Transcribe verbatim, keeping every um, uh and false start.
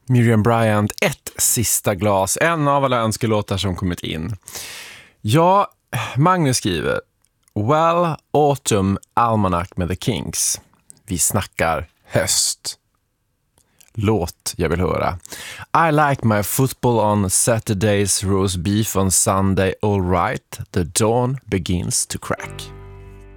Miriam Bryant, ett sista glas. En av alla önskelåtar som kommit in. Ja, Magnus skriver Well, Autumn Almanac med The Kinks. Vi snackar höst. Låt jag vill höra. I like my football on Saturdays, roast beef on Sunday, all right. The dawn begins to crack.